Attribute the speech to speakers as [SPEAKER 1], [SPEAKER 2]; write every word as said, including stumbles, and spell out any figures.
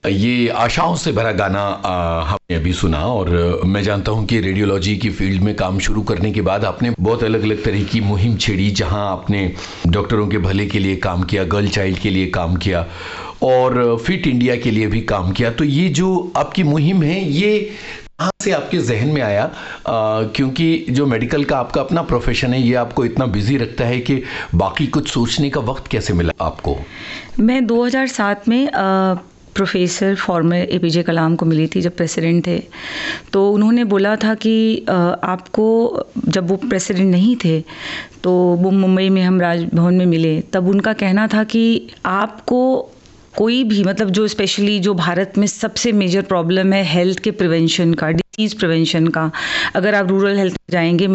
[SPEAKER 1] ये आशाओं से भरा गाना आ, हमने अभी सुना और मैं जानता हूं कि रेडियोलॉजी की फील्ड में काम शुरू करने के बाद आपने बहुत अलग अलग तरह की मुहिम छेड़ी, जहां आपने डॉक्टरों के भले के लिए काम किया, गर्ल चाइल्ड के लिए काम किया और फिट इंडिया के लिए भी काम किया। तो ये जो आपकी मुहिम है, ये कहाँ से आपके जहन में आया? आ, क्योंकि जो मेडिकल का आपका अपना प्रोफेशन है, ये आपको इतना बिजी रखता है कि बाकी कुछ सोचने का वक्त कैसे मिला आपको?
[SPEAKER 2] मैं दो हज़ार सात में आ, प्रोफेसर फॉर्मर एपीजे कलाम को मिली थी जब प्रेसिडेंट थे। तो उन्होंने बोला था कि आपको, जब वो प्रेसिडेंट नहीं थे तो वो मुंबई में हम राजभवन में मिले, तब उनका कहना था कि आपको कोई भी, मतलब जो स्पेशली जो भारत में सबसे मेजर प्रॉब्लम है हेल्थ के प्रिवेंशन का, डिजीज़ प्रिवेंशन का, अगर आप रूरल हेल्थ जाएंगे